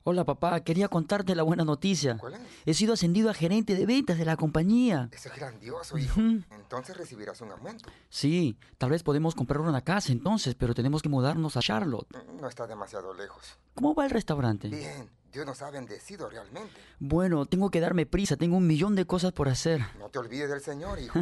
Hola papá, quería contarte la buena noticia. ¿Cuál es? He sido ascendido a gerente de ventas de la compañía. Eso es grandioso, hijo. Ujú. Entonces recibirás un aumento. Sí, tal vez podemos comprar una casa entonces, pero tenemos que mudarnos a Charlotte. No está demasiado lejos. ¿Cómo va el restaurante? Bien, Dios nos ha bendecido realmente. Bueno, tengo que darme prisa, tengo 1.000.000 de cosas por hacer. No te olvides del Señor, hijo.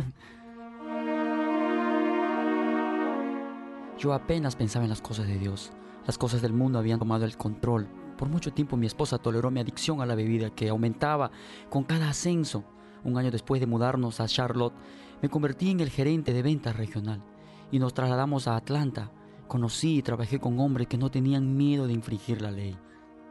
Yo apenas pensaba en las cosas de Dios. Las cosas del mundo habían tomado el control. Por mucho tiempo mi esposa toleró mi adicción a la bebida, que aumentaba con cada ascenso. Un año después de mudarnos a Charlotte, me convertí en el gerente de ventas regional y nos trasladamos a Atlanta. Conocí y trabajé con hombres que no tenían miedo de infringir la ley.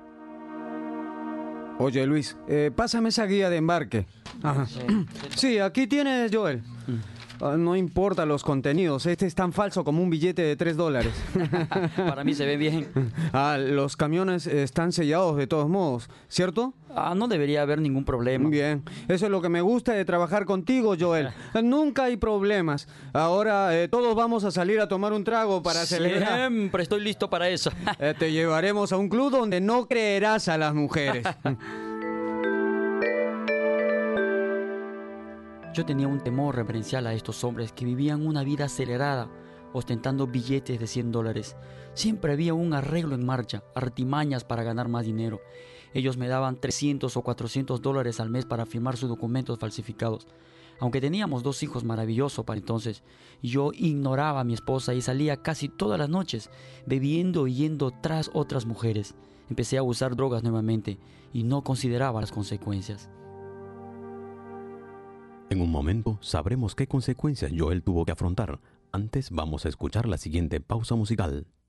Oye, Luis, pásame esa guía de embarque. Ajá. Sí, aquí tienes, Joel. No importa los contenidos, este es tan falso como un billete de $3. Para mí se ve bien. Los camiones están sellados de todos modos, ¿cierto? No debería haber ningún problema. Bien, eso es lo que me gusta de trabajar contigo, Joel. Nunca hay problemas. Ahora todos vamos a salir a tomar un trago para celebrar. Siempre estoy listo para eso. Te llevaremos a un club donde no creerás a las mujeres. Yo tenía un temor reverencial a estos hombres que vivían una vida acelerada, ostentando billetes de $100. Siempre había un arreglo en marcha, artimañas para ganar más dinero. Ellos me daban $300 o $400 al mes para firmar sus documentos falsificados. Aunque teníamos 2 hijos maravillosos para entonces, yo ignoraba a mi esposa y salía casi todas las noches, bebiendo y yendo tras otras mujeres. Empecé a usar drogas nuevamente y no consideraba las consecuencias. En un momento sabremos qué consecuencias Joel tuvo que afrontar. Antes vamos a escuchar la siguiente pausa musical.